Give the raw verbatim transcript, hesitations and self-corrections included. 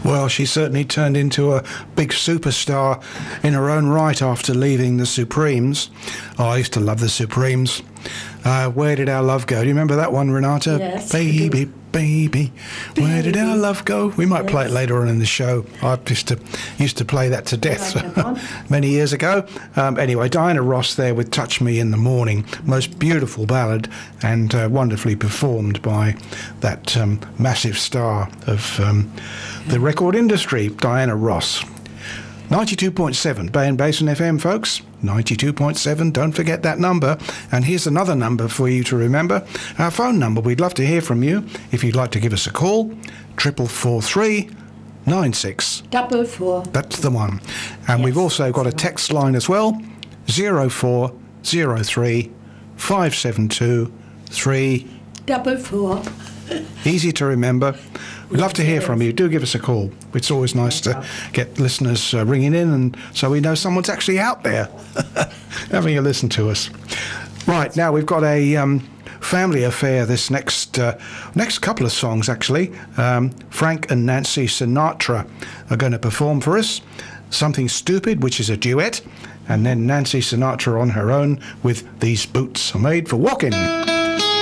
Well, she certainly turned into a big superstar in her own right after leaving the Supremes. Oh, I used to love the Supremes. Uh, Where Did Our Love Go? Do you remember that one, Renata? Yes. Baby, baby, where did our love go? We might yes. play it later on in the show. I used to used to play that to death like many years ago. Um, anyway, Diana Ross there with Touch Me in the Morning. Most beautiful ballad, and uh, wonderfully performed by that um, massive star of um, the record industry, Diana Ross. ninety-two point seven Bay and Basin F M, folks. ninety-two point seven, don't forget that number. And here's another number for you to remember. Our phone number, we'd love to hear from you. If you'd like to give us a call, triple four three nine six. Double four. That's the one. And yes, we've also got a text line as well, zero four zero three five seven two three. Double four. Easy to remember. We'd love to hear from you. Do give us a call. It's always nice to get listeners uh, ringing in, and so we know someone's actually out there having a listen to us. Right, now we've got a um, family affair this next uh, next couple of songs, actually. Um, Frank and Nancy Sinatra are going to perform for us. Something Stupid, which is a duet, and then Nancy Sinatra on her own with These Boots Are Made for Walking.